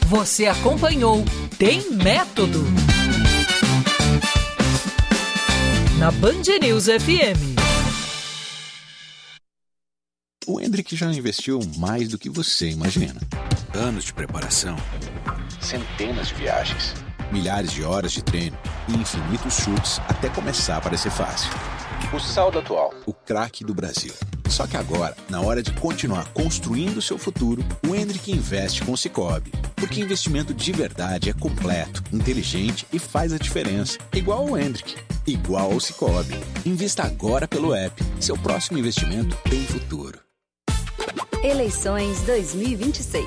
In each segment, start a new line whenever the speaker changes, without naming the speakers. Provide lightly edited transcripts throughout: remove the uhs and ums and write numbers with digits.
Você acompanhou Tem Método na Band News FM.
O Hendrick já investiu mais do que você imagina. Anos de preparação, centenas de viagens, milhares de horas de treino e infinitos chutes até começar a parecer fácil. O saldo atual, o craque do Brasil. Só que agora, na hora de continuar construindo seu futuro, o Hendrick investe com o Sicoob. Porque investimento de verdade é completo, inteligente e faz a diferença. Igual o Hendrick, igual ao Sicoob. Invista agora pelo app. Seu próximo investimento tem futuro.
Eleições 2026.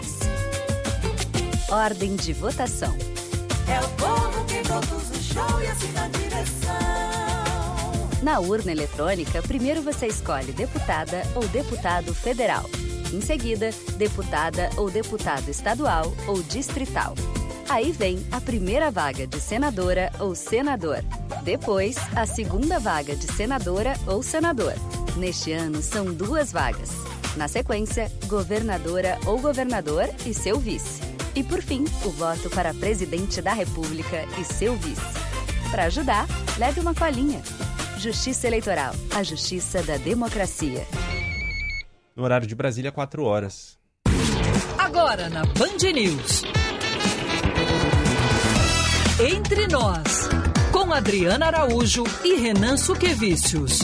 Ordem de votação.
É o povo que produz o show e assim na direção.
Na urna eletrônica, primeiro você escolhe deputada ou deputado federal. Em seguida, deputada ou deputado estadual ou distrital. Aí vem a primeira vaga de senadora ou senador. Depois, a segunda vaga de senadora ou senador. Neste ano, são 2 vagas. Na sequência, governadora ou governador e seu vice. E por fim, o voto para presidente da República e seu vice. Para ajudar, leve uma colinha. Justiça Eleitoral, a justiça da democracia.
No horário de Brasília, 4 horas.
Agora na Band News. Entre Nós, com Adriana Araújo e Renan Suquevicius.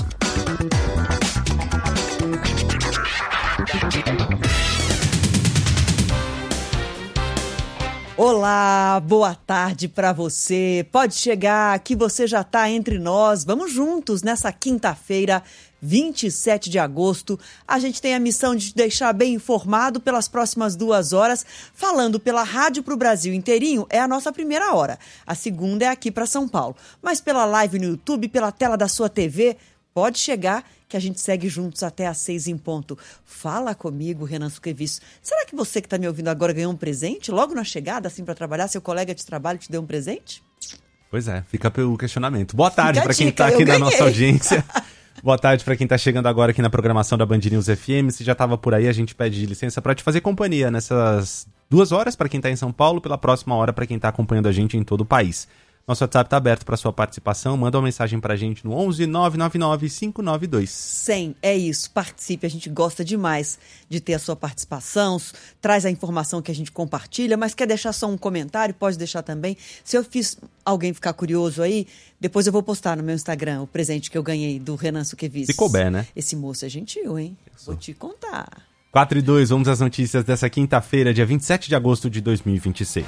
Olá, boa tarde para você. Pode chegar, que você já está entre nós. Vamos juntos nessa quinta-feira, 27 de agosto. A gente tem a missão de te deixar bem informado pelas próximas 2 horas. Falando pela rádio para o Brasil inteirinho, é a nossa primeira hora. A segunda é aqui para São Paulo. Mas pela live no YouTube, pela tela da sua TV, pode chegar que a gente segue juntos até às 6 em ponto. Fala comigo, Renan Suquevicius. Será que você que está me ouvindo agora ganhou um presente? Logo na chegada, assim, para trabalhar, seu colega de trabalho te deu um presente?
Pois é, fica pelo questionamento. Boa tarde para quem está aqui na nossa audiência. Boa tarde para quem está chegando agora aqui na programação da Band News FM. Se já estava por aí, a gente pede licença para te fazer companhia nessas 2 horas para quem está em São Paulo, pela próxima hora para quem está acompanhando a gente em todo o país. Nosso WhatsApp está aberto para sua participação. Manda uma mensagem para a gente no 11 999 592
100. É isso, participe. A gente gosta demais de ter a sua participação. Traz a informação que a gente compartilha, mas quer deixar só um comentário? Pode deixar também. Se eu fiz alguém ficar curioso aí, depois eu vou postar no meu Instagram o presente que eu ganhei do Renan Suquevicius.
Se couber, né?
Esse moço é gentil, hein? Vou te contar.
4 e 2, vamos às notícias dessa quinta-feira, dia 27 de agosto de 2026.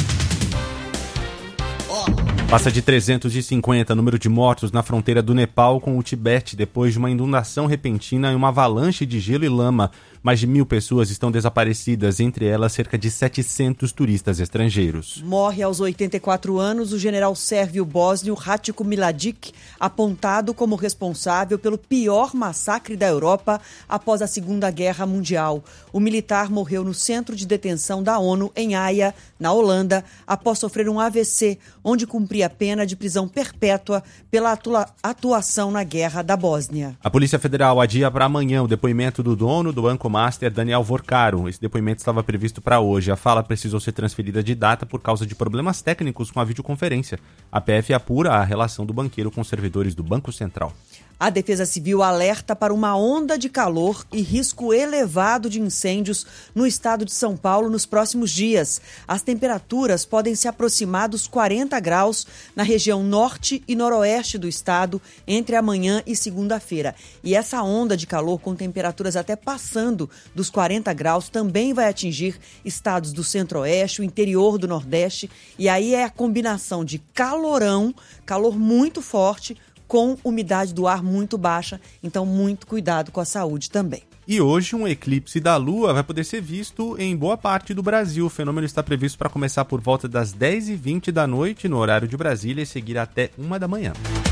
Passa de 350 o número de mortos na fronteira do Nepal com o Tibete depois de uma inundação repentina e uma avalanche de gelo e lama. Mais de 1.000 pessoas estão desaparecidas, entre elas cerca de 700 turistas estrangeiros.
Morre aos 84 anos o general sérvio bósnio Ratko Mladic, apontado como responsável pelo pior massacre da Europa após a Segunda Guerra Mundial. O militar morreu no centro de detenção da ONU em Haia, na Holanda, após sofrer um AVC, onde cumpria a pena de prisão perpétua pela atuação na Guerra da Bósnia.
A Polícia Federal adia para amanhã o depoimento do dono do Banco Master, Daniel Vorcaro. Esse depoimento estava previsto para hoje. A fala precisou ser transferida de data por causa de problemas técnicos com a videoconferência. A PF apura a relação do banqueiro com os servidores do Banco Central.
A Defesa Civil alerta para uma onda de calor e risco elevado de incêndios no estado de São Paulo nos próximos dias. As temperaturas podem se aproximar dos 40 graus na região norte e noroeste do estado entre amanhã e segunda-feira. E essa onda de calor com temperaturas até passando dos 40 graus também vai atingir estados do centro-oeste, o interior do nordeste. E aí é a combinação de calorão, calor muito forte, com umidade do ar muito baixa, então muito cuidado com a saúde também.
E hoje um eclipse da Lua vai poder ser visto em boa parte do Brasil. O fenômeno está previsto para começar por volta das 10h20 da noite no horário de Brasília e seguir até 1 da manhã.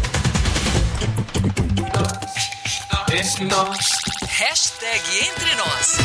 Hashtag Entre Nós.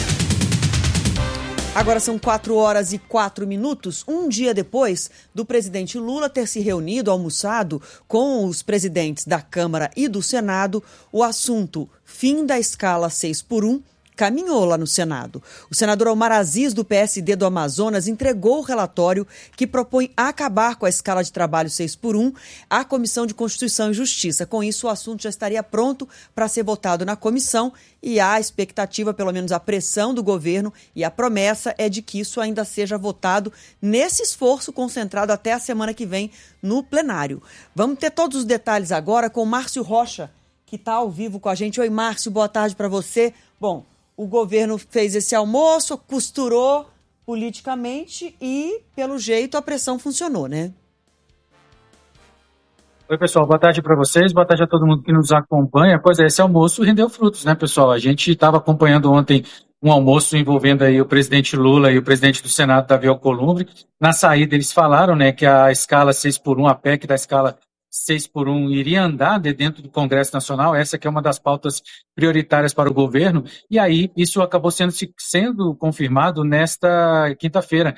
Agora são 4 horas e 4 minutos, um dia depois do presidente Lula ter se reunido, almoçado com os presidentes da Câmara e do Senado, o assunto fim da escala 6x1 caminhou lá no Senado. O senador Omar Aziz, do PSD do Amazonas, entregou o relatório que propõe acabar com a escala de trabalho 6x1 à Comissão de Constituição e Justiça. Com isso, o assunto já estaria pronto para ser votado na comissão e há a expectativa, pelo menos a pressão do governo e a promessa é de que isso ainda seja votado nesse esforço concentrado até a semana que vem no plenário. Vamos ter todos os detalhes agora com o Márcio Rocha, que está ao vivo com a gente. Oi, Márcio, boa tarde para você. Bom, o governo fez esse almoço, costurou politicamente e, pelo jeito, a pressão funcionou, né?
Oi, pessoal, boa tarde para vocês, boa tarde a todo mundo que nos acompanha. Pois é, esse almoço rendeu frutos, né, pessoal? A gente estava acompanhando ontem um almoço envolvendo aí o presidente Lula e o presidente do Senado, Davi Alcolumbre. Na saída, eles falaram, né, que a escala 6x1, a PEC da escala 6x1 iria andar dentro do Congresso Nacional, essa que é uma das pautas prioritárias para o governo, e aí isso acabou sendo confirmado nesta quinta-feira.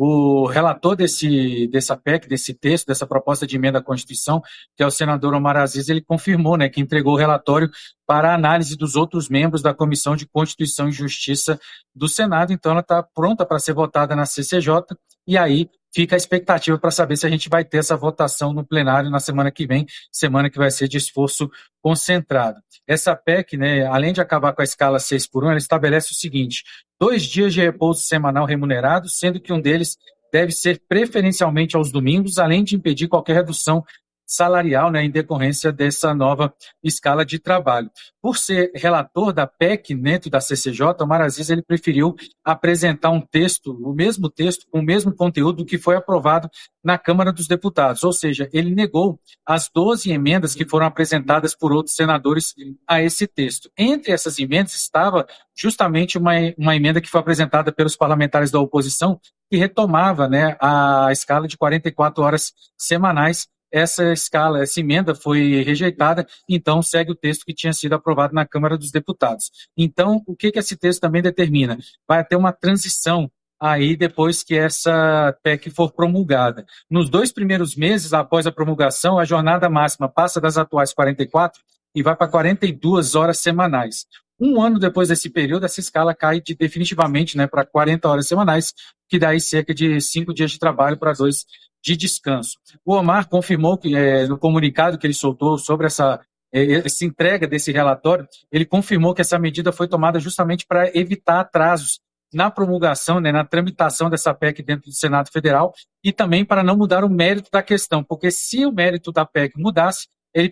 O relator dessa PEC, desse texto, dessa proposta de emenda à Constituição, que é o senador Omar Aziz, ele confirmou, né, que entregou o relatório para a análise dos outros membros da Comissão de Constituição e Justiça do Senado, então ela está pronta para ser votada na CCJ, e aí fica a expectativa para saber se a gente vai ter essa votação no plenário na semana que vem, semana que vai ser de esforço concentrado. Essa PEC, né, além de acabar com a escala 6x1, ela estabelece o seguinte: 2 dias de repouso semanal remunerado, sendo que um deles deve ser preferencialmente aos domingos, além de impedir qualquer redução salarial, né, em decorrência dessa nova escala de trabalho. Por ser relator da PEC dentro da CCJ, o Omar Aziz, ele preferiu apresentar um texto, o mesmo texto, com o mesmo conteúdo que foi aprovado na Câmara dos Deputados, ou seja, ele negou as 12 emendas que foram apresentadas por outros senadores a esse texto. Entre essas emendas estava justamente uma emenda que foi apresentada pelos parlamentares da oposição, que retomava, né, a escala de 44 horas semanais. Essa emenda foi rejeitada, então segue o texto que tinha sido aprovado na Câmara dos Deputados. Então, o que esse texto também determina? Vai ter uma transição aí depois que essa PEC for promulgada. Nos 2 primeiros meses após a promulgação, a jornada máxima passa das atuais 44 e vai para 42 horas semanais. 1 ano depois desse período, essa escala cai definitivamente, né, para 40 horas semanais, que daí cerca de 5 dias de trabalho para 2 de descanso. O Omar confirmou que no comunicado que ele soltou sobre essa entrega desse relatório, ele confirmou que essa medida foi tomada justamente para evitar atrasos na promulgação, né, na tramitação dessa PEC dentro do Senado Federal e também para não mudar o mérito da questão, porque se o mérito da PEC mudasse,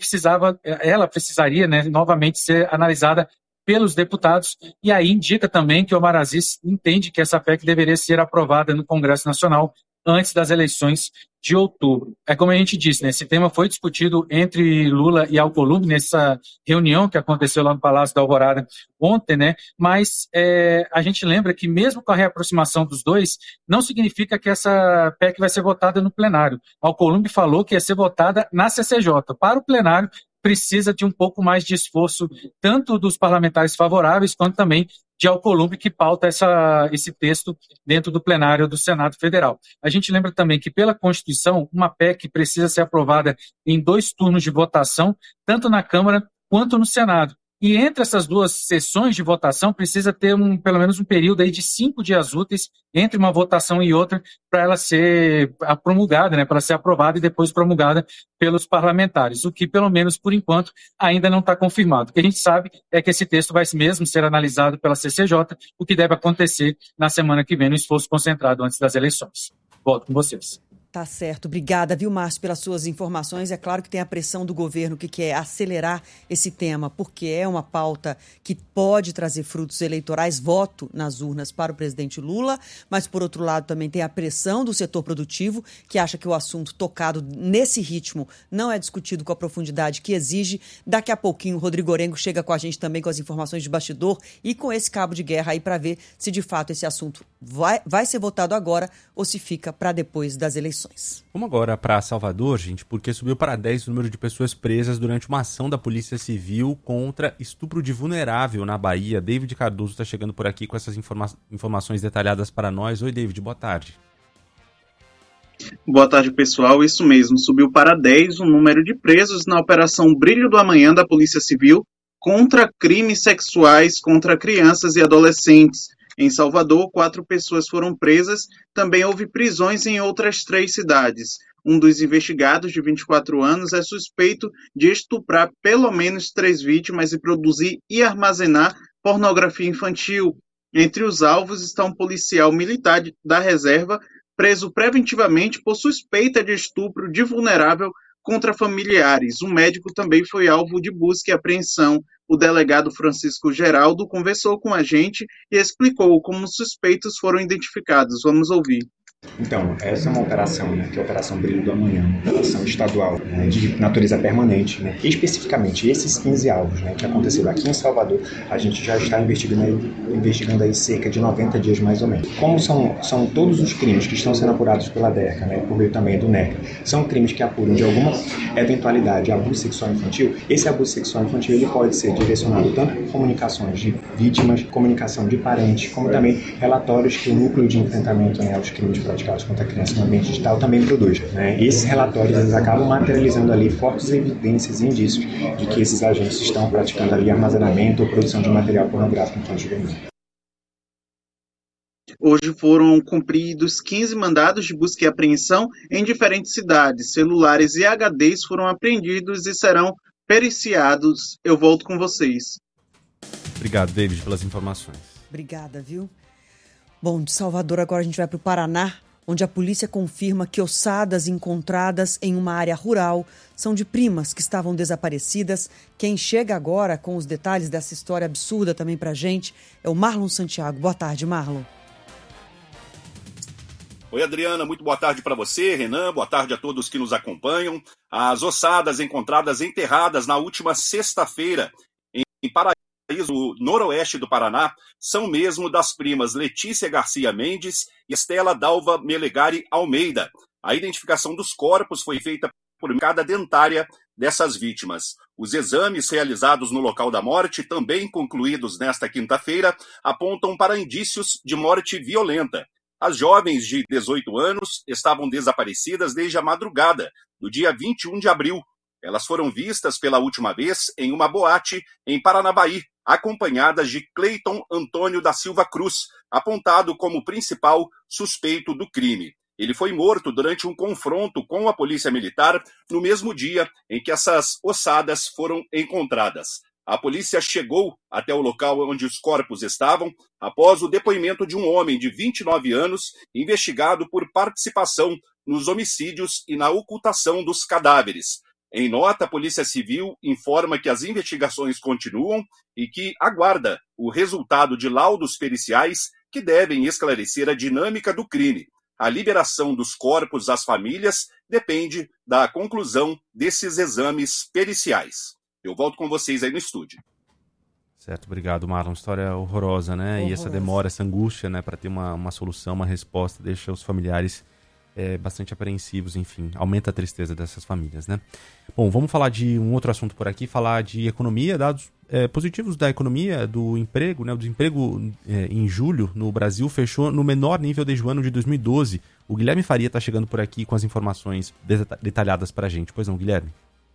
ela precisaria, né, novamente ser analisada pelos deputados, e aí indica também que o Omar Aziz entende que essa PEC deveria ser aprovada no Congresso Nacional antes das eleições de outubro. É como a gente disse, né, esse tema foi discutido entre Lula e Alcolumbre nessa reunião que aconteceu lá no Palácio da Alvorada ontem, né, mas a gente lembra que mesmo com a reaproximação dos dois, não significa que essa PEC vai ser votada no plenário. Alcolumbre falou que ia ser votada na CCJ. Para o plenário, precisa de um pouco mais de esforço, tanto dos parlamentares favoráveis, quanto também de Alcolumbre, que pauta esse texto dentro do plenário do Senado Federal. A gente lembra também que, pela Constituição, uma PEC precisa ser aprovada em 2 turnos de votação, tanto na Câmara quanto no Senado. E entre essas 2 sessões de votação, precisa ter pelo menos um período aí de 5 dias úteis entre uma votação e outra para ela ser promulgada, né, para ser aprovada e depois promulgada pelos parlamentares, o que, pelo menos por enquanto, ainda não está confirmado. O que a gente sabe é que esse texto vai mesmo ser analisado pela CCJ, o que deve acontecer na semana que vem, no esforço concentrado antes das eleições. Volto com vocês.
Tá certo. Obrigada, viu, Márcio, pelas suas informações. É claro que tem a pressão do governo que quer acelerar esse tema, porque é uma pauta que pode trazer frutos eleitorais, voto nas urnas para o presidente Lula, mas, por outro lado, também tem a pressão do setor produtivo, que acha que o assunto tocado nesse ritmo não é discutido com a profundidade que exige. Daqui a pouquinho, o Rodrigo Orengo chega com a gente também com as informações de bastidor e com esse cabo de guerra aí para ver se, de fato, esse assunto vai ser votado agora ou se fica para depois das eleições.
Vamos agora para Salvador, gente, porque subiu para 10 o número de pessoas presas durante uma ação da Polícia Civil contra estupro de vulnerável na Bahia. David Cardoso está chegando por aqui com essas informações detalhadas para nós. Oi, David, boa tarde.
Boa tarde, pessoal. Isso mesmo, subiu para 10 o número de presos na Operação Brilho do Amanhã da Polícia Civil contra crimes sexuais contra crianças e adolescentes. Em Salvador, 4 pessoas foram presas. Também houve prisões em outras 3 cidades. Um dos investigados, de 24 anos, é suspeito de estuprar pelo menos 3 vítimas e produzir e armazenar pornografia infantil. Entre os alvos está um policial militar da reserva preso preventivamente por suspeita de estupro de vulnerável contra familiares. Um médico também foi alvo de busca e apreensão. O delegado Francisco Geraldo conversou com a gente e explicou como os suspeitos foram identificados. Vamos ouvir.
Então, essa é uma operação, que é a Operação Brilho do Amanhã, uma operação estadual de natureza permanente. Especificamente, esses 15 alvos que aconteceram aqui em Salvador, a gente já está investigando aí cerca de 90 dias mais ou menos. Como são todos os crimes que estão sendo apurados pela DERCA, por meio também do NECA, são crimes que apuram de alguma eventualidade abuso sexual infantil, esse abuso sexual infantil ele pode ser direcionado tanto por comunicações de vítimas, comunicação de parentes, como também relatórios que o núcleo de enfrentamento aos crimes praticados contra a criança no ambiente digital também produz. Esses relatórios eles acabam materializando ali fortes evidências e indícios de que esses agentes estão praticando ali armazenamento ou produção de material pornográfico infantil juvenil.
Hoje foram cumpridos 15 mandados de busca e apreensão em diferentes cidades. Celulares e HDs foram apreendidos e serão periciados. Eu volto com vocês.
Obrigado, David, pelas informações.
Obrigada, viu? Bom, de Salvador agora a gente vai para o Paraná, onde a polícia confirma que ossadas encontradas em uma área rural são de primas que estavam desaparecidas. Quem chega agora com os detalhes dessa história absurda também para a gente é o Marlon Santiago. Boa tarde, Marlon.
Oi, Adriana, muito boa tarde para você, Renan, boa tarde a todos que nos acompanham. As ossadas encontradas enterradas na última sexta-feira em Paraíso, no noroeste do Paraná, são mesmo das primas Letícia Garcia Mendes e Estela Dalva Melegari Almeida. A identificação dos corpos foi feita por cada dentária dessas vítimas. Os exames realizados no local da morte, também concluídos nesta quinta-feira, apontam para indícios de morte violenta. As jovens de 18 anos estavam desaparecidas desde a madrugada do dia 21 de abril. Elas foram vistas pela última vez em uma boate em Paranavaí, acompanhadas de Cleiton Antônio da Silva Cruz, apontado como principal suspeito do crime. Ele foi morto durante um confronto com a polícia militar no mesmo dia em que essas ossadas foram encontradas. A polícia chegou até o local onde os corpos estavam após o depoimento de um homem de 29 anos investigado por participação nos homicídios e na ocultação dos cadáveres. Em nota, a Polícia Civil informa que as investigações continuam e que aguarda o resultado de laudos periciais que devem esclarecer a dinâmica do crime. A liberação dos corpos às famílias depende da conclusão desses exames periciais. Eu volto com vocês aí no estúdio.
Certo, obrigado, Marlon. História horrorosa, né? Horrorosa. E essa demora, essa angústia, né, para ter uma solução, uma resposta, deixa os familiares bastante apreensivos, enfim, aumenta a tristeza dessas famílias, né? Bom, vamos falar de um outro assunto por aqui, falar de economia, dados positivos da economia, do emprego, né? O desemprego em julho no Brasil fechou no menor nível desde o ano de 2012. O Guilherme Faria está chegando por aqui com as informações detalhadas para a gente. Pois não, Guilherme?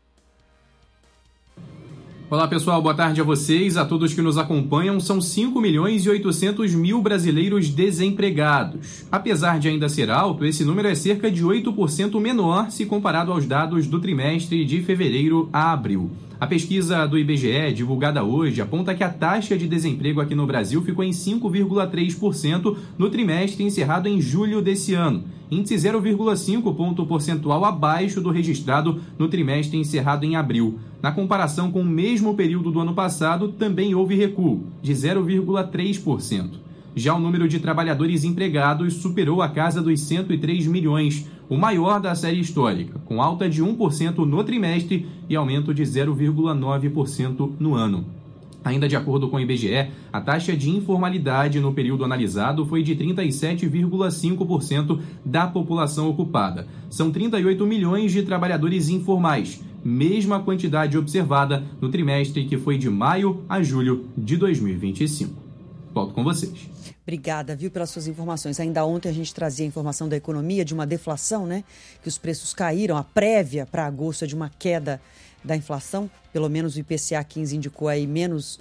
Olá pessoal, boa tarde a vocês, a todos que nos acompanham. São 5.800.000 brasileiros desempregados. Apesar de ainda ser alto, esse número é cerca de 8% menor se comparado aos dados do trimestre de fevereiro a abril. A pesquisa do IBGE, divulgada hoje, aponta que a taxa de desemprego aqui no Brasil ficou em 5,3% no trimestre encerrado em julho desse ano, índice 0,5 ponto percentual abaixo do registrado no trimestre encerrado em abril. Na comparação com o mesmo período do ano passado, também houve recuo, de 0,3%. Já o número de trabalhadores empregados superou a casa dos 103 milhões, o maior da série histórica, com alta de 1% no trimestre e aumento de 0,9% no ano. Ainda de acordo com o IBGE, a taxa de informalidade no período analisado foi de 37,5% da população ocupada. São 38 milhões de trabalhadores informais, mesma quantidade observada no trimestre que foi de maio a julho de 2025. Volto com vocês.
Obrigada, viu, pelas suas informações. Ainda ontem a gente trazia a informação da economia, de uma deflação, né? Que os preços caíram. A prévia para agosto é de uma queda da inflação, pelo menos o IPCA 15 indicou aí menos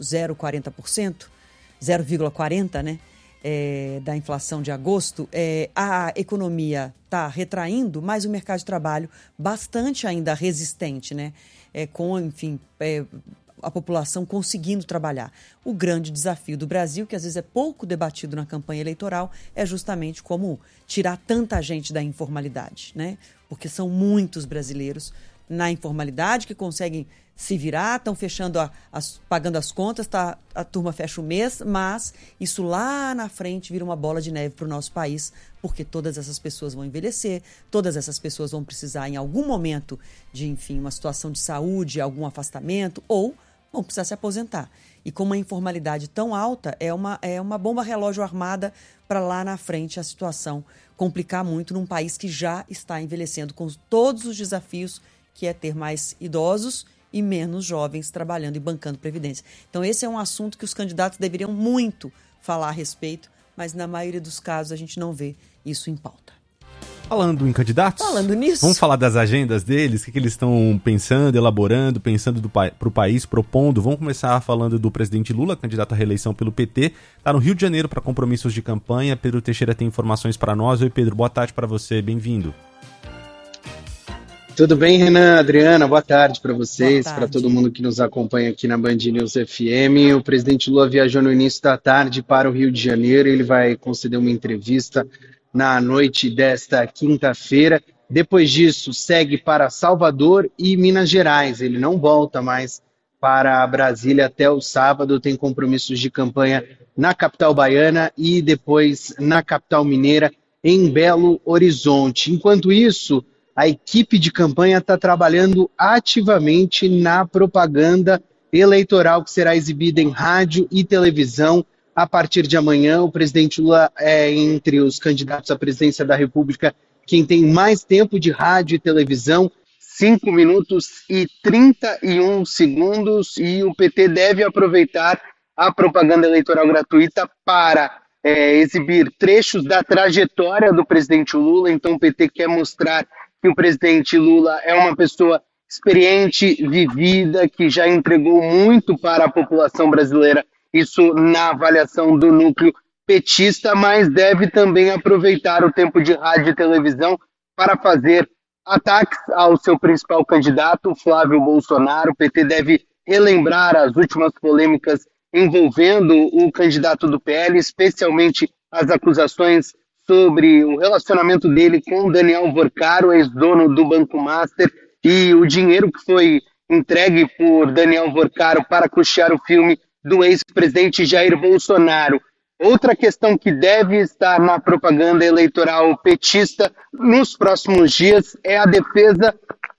0,40%, né? Da inflação de agosto, a economia está retraindo, mas o mercado de trabalho bastante ainda resistente, né? Com, enfim, a população conseguindo trabalhar. O grande desafio do Brasil, que às vezes é pouco debatido na campanha eleitoral, é justamente como tirar tanta gente da informalidade, né? Porque são muitos brasileiros na informalidade que conseguem se virar, estão fechando pagando as contas, a turma fecha o mês, mas isso lá na frente vira uma bola de neve para o nosso país, porque todas essas pessoas vão envelhecer, todas essas pessoas vão precisar em algum momento de, enfim, uma situação de saúde, algum afastamento, ou vão precisar se aposentar. E com uma informalidade tão alta, é uma bomba relógio armada para lá na frente a situação complicar muito num país que já está envelhecendo com todos os desafios que é ter mais idosos e menos jovens trabalhando e bancando previdência. Então esse é um assunto que os candidatos deveriam muito falar a respeito, mas na maioria dos casos a gente não vê isso em pauta.
Falando em candidatos,
falando nisso,
vamos falar das agendas deles, o que eles estão pensando, elaborando, pensando para o país, propondo. Vamos começar falando do presidente Lula, candidato à reeleição pelo PT. Está no Rio de Janeiro para compromissos de campanha. Pedro Teixeira tem informações para nós. Oi, Pedro, boa tarde para você, bem-vindo.
Tudo bem, Renan, Adriana? Boa tarde para vocês, para todo mundo que nos acompanha aqui na Band News FM. O presidente Lula viajou no início da tarde para o Rio de Janeiro. Ele vai conceder uma entrevista na noite desta quinta-feira. Depois disso, segue para Salvador e Minas Gerais. Ele não volta mais para Brasília até o sábado. Tem compromissos de campanha na capital baiana e depois na capital mineira, em Belo Horizonte. Enquanto isso, a equipe de campanha está trabalhando ativamente na propaganda eleitoral que será exibida em rádio e televisão a partir de amanhã. O presidente Lula é entre os candidatos à presidência da República quem tem mais tempo de rádio e televisão, 5 minutos e 31 segundos, e o PT deve aproveitar a propaganda eleitoral gratuita para exibir trechos da trajetória do presidente Lula. Então o PT quer mostrar que o presidente Lula é uma pessoa experiente, vivida, que já entregou muito para a população brasileira, isso na avaliação do núcleo petista, mas deve também aproveitar o tempo de rádio e televisão para fazer ataques ao seu principal candidato, Flávio Bolsonaro. O PT deve relembrar as últimas polêmicas envolvendo o candidato do PL, especialmente as acusações sobre o relacionamento dele com Daniel Vorcaro, ex-dono do Banco Master, e o dinheiro que foi entregue por Daniel Vorcaro para custear o filme do ex-presidente Jair Bolsonaro. Outra questão que deve estar na propaganda eleitoral petista nos próximos dias é a defesa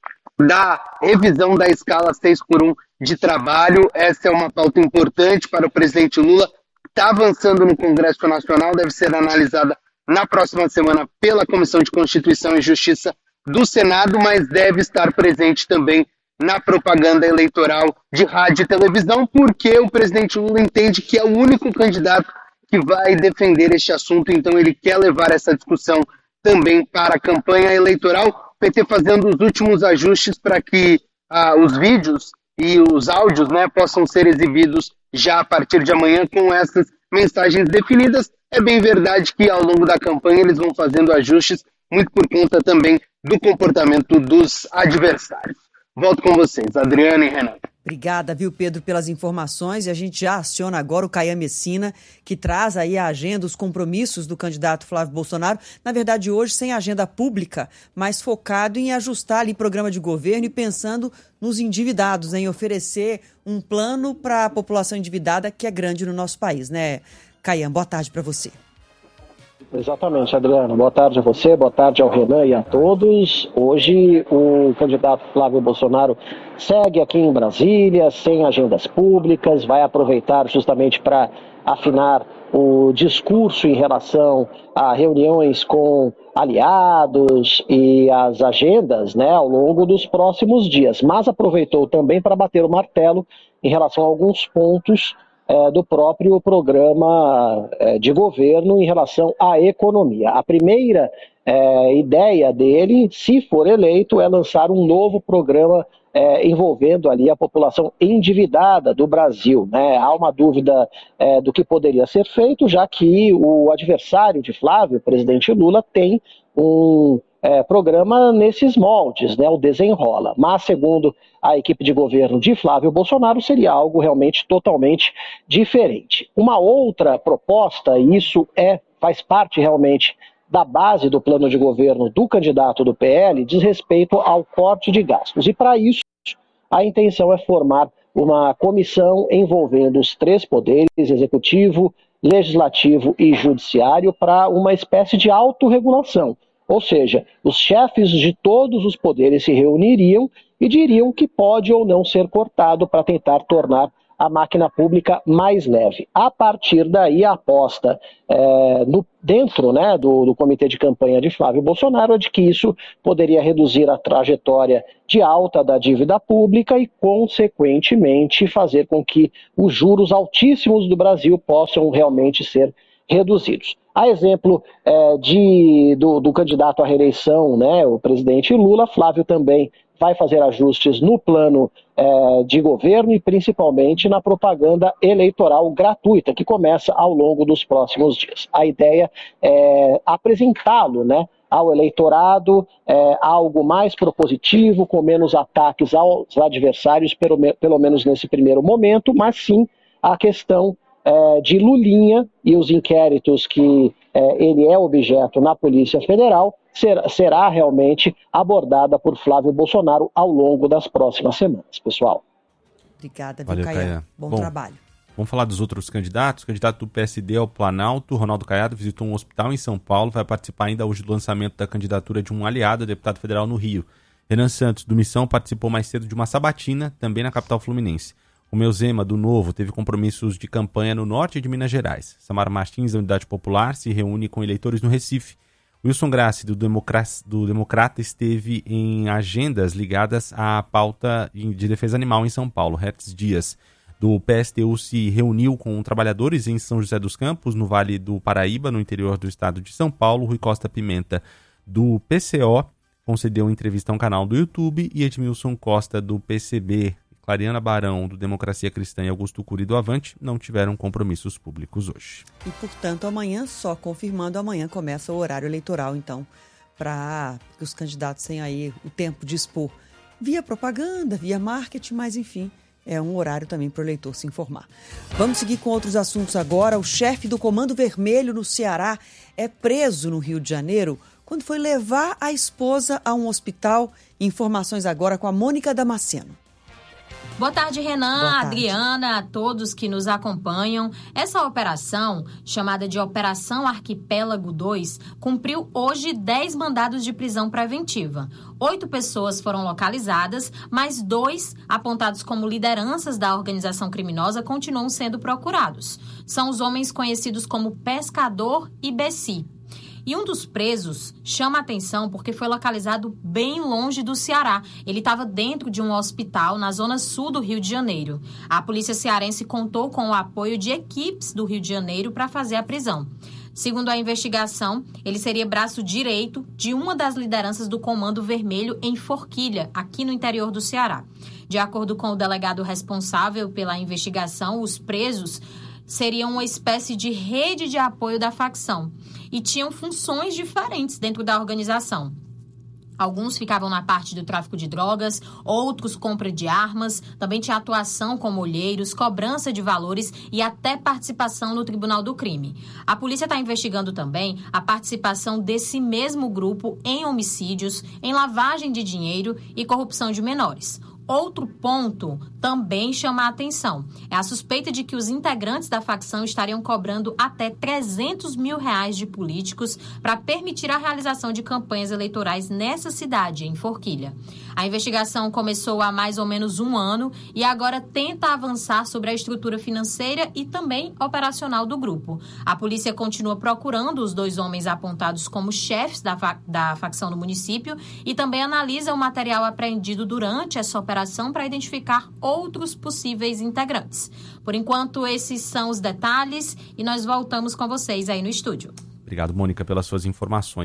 da revisão da escala 6x1 de trabalho. Essa é uma pauta importante para o presidente Lula. Está avançando no Congresso Nacional, deve ser analisada na próxima semana pela Comissão de Constituição e Justiça do Senado, mas deve estar presente também na propaganda eleitoral de rádio e televisão, porque o presidente Lula entende que é o único candidato que vai defender este assunto, então ele quer levar essa discussão também para a campanha eleitoral. O PT fazendo os últimos ajustes para que os vídeos e os áudios, né, possam ser exibidos já a partir de amanhã com essas mensagens definidas. É bem verdade que ao longo da campanha eles vão fazendo ajustes, muito por conta também do comportamento dos adversários. Volto com vocês, Adriana e Renan.
Obrigada, viu, Pedro, pelas informações. E a gente já aciona agora o Caian Messina, que traz aí a agenda, os compromissos do candidato Flávio Bolsonaro. Na verdade, hoje sem agenda pública, mas focado em ajustar ali programa de governo e pensando nos endividados, em oferecer um plano para a população endividada que é grande no nosso país, né? Caian, boa tarde para você.
Exatamente, Adriano. Boa tarde a você, boa tarde ao Renan e a todos. Hoje o candidato Flávio Bolsonaro segue aqui em Brasília, sem agendas públicas, vai aproveitar justamente para afinar o discurso em relação a reuniões com aliados e as agendas, né, ao longo dos próximos dias, mas aproveitou também para bater o martelo em relação a alguns pontos do próprio programa de governo em relação à economia. A primeira ideia dele, se for eleito, é lançar um novo programa envolvendo ali a população endividada do Brasil, né? Há uma dúvida do que poderia ser feito, já que o adversário de Flávio, o presidente Lula, tem um programa nesses moldes, né? O Desenrola. Mas, segundo a equipe de governo de Flávio Bolsonaro, seria algo realmente totalmente diferente. Uma outra proposta, e isso faz parte realmente da base do plano de governo do candidato do PL, diz respeito ao corte de gastos. E para isso, a intenção é formar uma comissão envolvendo os 3 poderes, executivo, legislativo e judiciário, para uma espécie de autorregulação. Ou seja, os chefes de todos os poderes se reuniriam e diriam que pode ou não ser cortado para tentar tornar a máquina pública mais leve. A partir daí, a aposta dentro, né, do comitê de campanha de Flávio Bolsonaro é de que isso poderia reduzir a trajetória de alta da dívida pública e, consequentemente, fazer com que os juros altíssimos do Brasil possam realmente ser reduzidos. A exemplo do candidato à reeleição, né, o presidente Lula, Flávio também vai fazer ajustes no plano de governo e principalmente na propaganda eleitoral gratuita, que começa ao longo dos próximos dias. A ideia é apresentá-lo, né, ao eleitorado algo mais propositivo, com menos ataques aos adversários, pelo menos nesse primeiro momento, mas sim a questão de Lulinha e os inquéritos que ele é objeto na Polícia Federal será realmente abordada por Flávio Bolsonaro ao longo das próximas semanas, pessoal.
Obrigada,
Valeu,
Caiado. Bom trabalho.
Vamos falar dos outros candidatos. O candidato do PSD ao Planalto, Ronaldo Caiado, visitou um hospital em São Paulo, vai participar ainda hoje do lançamento da candidatura de um aliado a deputado federal no Rio. Renan Santos, do Missão, participou mais cedo de uma sabatina, também na capital fluminense. O Meu Zema, do Novo, teve compromissos de campanha no norte de Minas Gerais. Samara Martins, da Unidade Popular, se reúne com eleitores no Recife. Wilson Grassi, do Democrata, esteve em agendas ligadas à pauta de defesa animal em São Paulo. Hertz Dias, do PSTU, se reuniu com trabalhadores em São José dos Campos, no Vale do Paraíba, no interior do estado de São Paulo. Rui Costa Pimenta, do PCO, concedeu entrevista a um canal do YouTube. E Edmilson Costa, do PCB, Clariana Barão, do Democracia Cristã, e Augusto Cury, do Avante, não tiveram compromissos públicos hoje.
E, portanto, amanhã, só confirmando, amanhã começa o horário eleitoral, então, para que os candidatos tenham aí o tempo de expor via propaganda, via marketing, mas, enfim, é um horário também para o eleitor se informar. Vamos seguir com outros assuntos agora. O chefe do Comando Vermelho no Ceará é preso no Rio de Janeiro quando foi levar a esposa a um hospital. Informações agora com a Mônica Damasceno.
Boa tarde, Renan,
Boa tarde.
Adriana, a todos que nos acompanham. Essa operação, chamada de Operação Arquipélago 2, cumpriu hoje 10 mandados de prisão preventiva. 8 pessoas foram localizadas, mas 2, apontados como lideranças da organização criminosa, continuam sendo procurados. São os homens conhecidos como Pescador e Bessi. E um dos presos chama a atenção porque foi localizado bem longe do Ceará. Ele estava dentro de um hospital na zona sul do Rio de Janeiro. A polícia cearense contou com o apoio de equipes do Rio de Janeiro para fazer a prisão. Segundo a investigação, ele seria braço direito de uma das lideranças do Comando Vermelho em Forquilha, aqui no interior do Ceará. De acordo com o delegado responsável pela investigação, os presos seriam uma espécie de rede de apoio da facção e tinham funções diferentes dentro da organização. Alguns ficavam na parte do tráfico de drogas, outros compra de armas, também tinha atuação como olheiros, cobrança de valores e até participação no Tribunal do Crime. A polícia está investigando também a participação desse mesmo grupo em homicídios, em lavagem de dinheiro e corrupção de menores. Outro ponto também chama a atenção. É a suspeita de que os integrantes da facção estariam cobrando até R$300 mil de políticos para permitir a realização de campanhas eleitorais nessa cidade, em Forquilha. A investigação começou há mais ou menos um ano e agora tenta avançar sobre a estrutura financeira e também operacional do grupo. A polícia continua procurando os 2 homens apontados como chefes da facção no município e também analisa o material apreendido durante essa operação para identificar outros possíveis integrantes. Por enquanto, esses são os detalhes e nós voltamos com vocês aí no estúdio.
Obrigado, Mônica, pelas suas informações.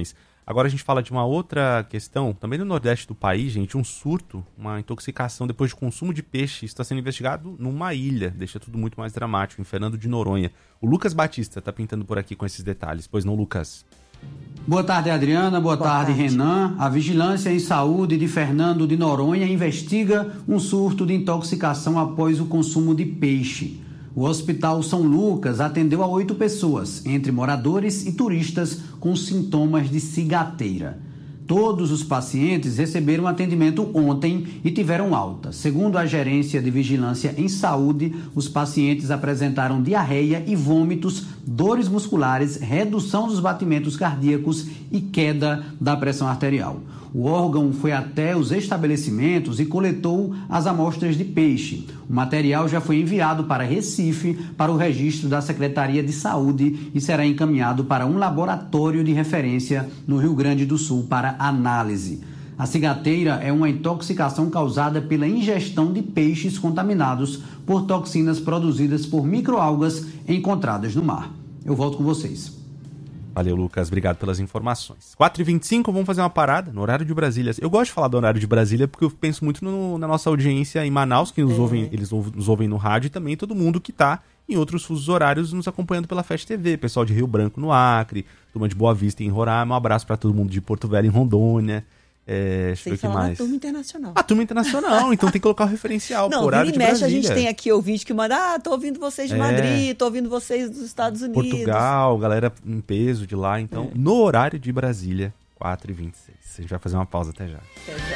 Agora a gente fala de uma outra questão, também no Nordeste do país, gente, um surto, uma intoxicação depois de consumo de peixe. Isso está sendo investigado numa ilha, deixa tudo muito mais dramático, em Fernando de Noronha. O Lucas Batista está pintando por aqui com esses detalhes, pois não, Lucas?
Boa tarde, Adriana. Boa tarde, Renan. A Vigilância em Saúde de Fernando de Noronha investiga um surto de intoxicação após o consumo de peixe. O Hospital São Lucas atendeu a 8 pessoas, entre moradores e turistas, com sintomas de cigateira. Todos os pacientes receberam atendimento ontem e tiveram alta. Segundo a Gerência de Vigilância em Saúde, os pacientes apresentaram diarreia e vômitos, dores musculares, redução dos batimentos cardíacos e queda da pressão arterial. O órgão foi até os estabelecimentos e coletou as amostras de peixe. O material já foi enviado para Recife, para o registro da Secretaria de Saúde e será encaminhado para um laboratório de referência no Rio Grande do Sul para análise. A cigateira é uma intoxicação causada pela ingestão de peixes contaminados por toxinas produzidas por microalgas encontradas no mar. Eu volto com vocês.
Valeu, Lucas. Obrigado pelas informações. 4h25, vamos fazer uma parada no horário de Brasília. Eu gosto de falar do horário de Brasília porque eu penso muito na nossa audiência em Manaus, que nos ouvem, eles nos ouvem no rádio, e também todo mundo que está em outros fusos horários nos acompanhando pela Fast TV. Pessoal de Rio Branco no Acre, turma de Boa Vista em Roraima. Um abraço para todo mundo de Porto Velho em Rondônia. Deixa eu ver o que mais.
Turma internacional.
A turma internacional, então tem que colocar o referencial.
Não,
horário de
mexe,
Brasília.
A gente tem aqui ouvinte que manda, tô ouvindo vocês de Madrid, tô ouvindo vocês dos Estados Unidos.
Portugal, galera em peso de lá, então, no horário de Brasília, 4h26. A gente vai fazer uma pausa até já.
Até já.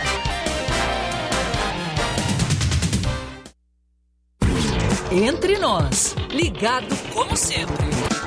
Entre nós, ligado como sempre.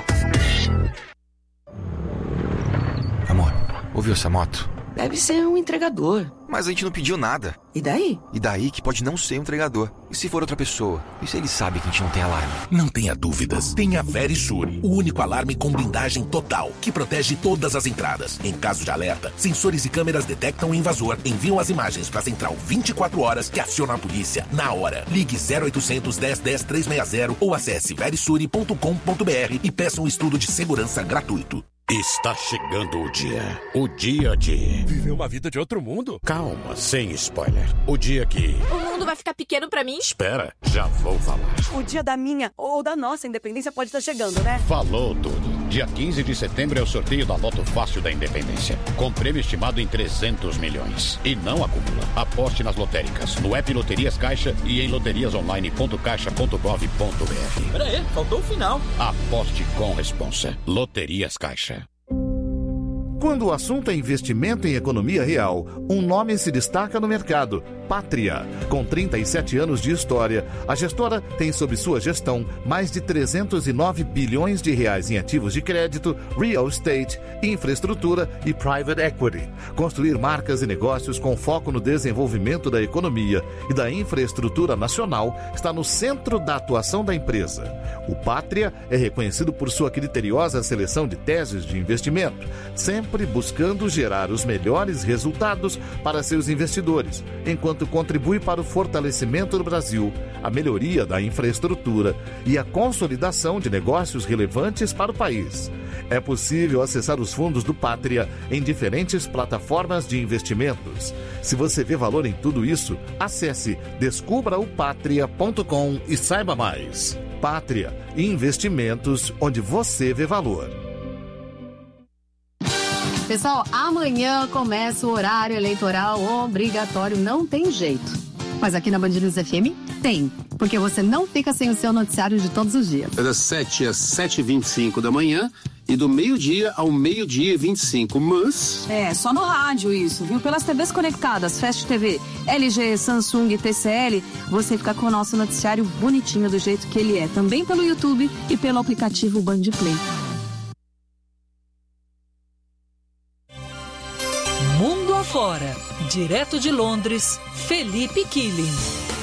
Amor, ouviu essa moto?
Deve ser um entregador.
Mas a gente não pediu nada.
E daí?
E daí que pode não ser um entregador. E se for outra pessoa? E se ele sabe que a gente não tem alarme?
Não tenha dúvidas. Tem a Verisure, o único alarme com blindagem total, que protege todas as entradas. Em caso de alerta, sensores e câmeras detectam o invasor, enviam as imagens para a central 24 horas que aciona a polícia na hora. Ligue 0800 10 10 360 ou acesse verisure.com.br e peça um estudo de segurança gratuito.
Está chegando o dia de
viver uma vida de outro mundo.
Calma, sem spoiler. O dia que
o mundo vai ficar pequeno pra mim?
Espera, já vou falar.
O dia da minha ou da nossa independência pode estar chegando, né?
Falou tudo. Dia 15 de setembro é o sorteio da Loto Fácil da Independência, com prêmio estimado em 300 milhões. E não acumula. Aposte nas lotéricas, no app Loterias Caixa e em loteriasonline.caixa.gov.br.
Pera aí, faltou o final.
Aposte com responsa. Loterias Caixa.
Quando o assunto é investimento em economia real, um nome se destaca no mercado: Pátria. Com 37 anos de história, a gestora tem sob sua gestão mais de 309 bilhões de reais em ativos de crédito, real estate, infraestrutura e private equity. Construir marcas e negócios com foco no desenvolvimento da economia e da infraestrutura nacional está no centro da atuação da empresa. O Pátria é reconhecido por sua criteriosa seleção de teses de investimento, sempre buscando gerar os melhores resultados para seus investidores, enquanto contribui para o fortalecimento do Brasil, a melhoria da infraestrutura e a consolidação de negócios relevantes para o país. É possível acessar os fundos do Pátria em diferentes plataformas de investimentos. Se você vê valor em tudo isso, acesse descubraopatria.com e saiba mais. Pátria, investimentos onde você vê valor.
Pessoal, amanhã começa o horário eleitoral obrigatório, não tem jeito. Mas aqui na Band News FM tem, porque você não fica sem o seu noticiário de todos os dias.
É das 7 às 7h25 da manhã e do meio-dia ao meio-dia e 25, mas...
só no rádio isso, viu? Pelas TVs conectadas, Fast TV, LG, Samsung, TCL, você fica com o nosso noticiário bonitinho do jeito que ele é. Também pelo YouTube e pelo aplicativo Band Play.
Mundo afora, direto de Londres, Felipe Killing.